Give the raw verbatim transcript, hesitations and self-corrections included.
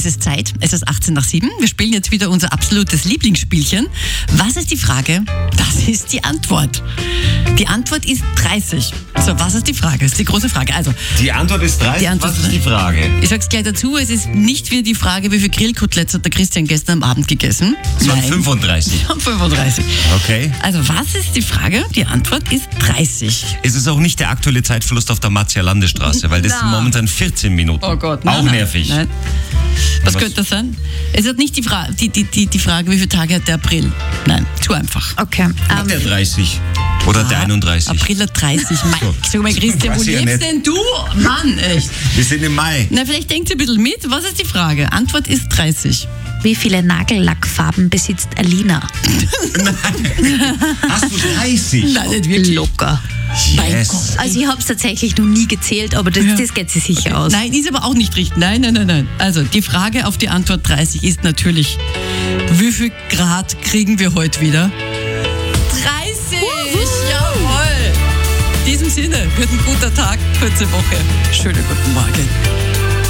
Es ist Zeit, es ist achtzehn nach sieben. Wir spielen jetzt wieder unser absolutes Lieblingsspielchen. Was ist die Frage? Das ist die Antwort. Die Antwort ist dreißig. So, was ist die Frage? Das ist die große Frage. Also, die Antwort ist dreißig. Die Antwort was ist die Frage? Ich sag's gleich dazu, es ist nicht wieder die Frage, wie viel Grillkoteletts hat der Christian gestern am Abend gegessen. Es waren Nein. fünfunddreißig. fünfunddreißig. Okay. Also, was ist die Frage? Die Antwort ist dreißig. Es ist auch nicht der aktuelle Zeitverlust auf der Matzia Landesstraße, weil das Na. sind momentan vierzehn Minuten. Oh Gott. Auch nein, nein, nervig. Nein. Was, Was? könnte das sein? Es hat nicht die, Fra- die, die, die, die Frage, wie viele Tage hat der April? Nein, zu einfach. Okay. Hat Ähm, der dreißig? Oder der einunddreißig? April hat dreißig. Mein, sag mal, Christian, wo Weiß ich ja lebst nicht. denn du? Mann, echt. Wir sind im Mai. Na, vielleicht denkt ihr ein bisschen mit. Was ist die Frage? Antwort ist dreißig. wie viele Nagellackfarben besitzt Alina? Hast du dreißig? Nein, nicht wirklich. Locker. Mein Yes. Gott. Also ich habe es tatsächlich noch nie gezählt, aber das, Ja. das geht sich sicher aus. Nein, ist aber auch nicht richtig. Nein, nein, nein, nein. Also, die Frage auf die Antwort dreißig ist natürlich, wie viel Grad kriegen wir heute wieder? dreißig! Jawohl! In diesem Sinne, wird ein guter Tag, kurze Woche. Schönen guten Morgen.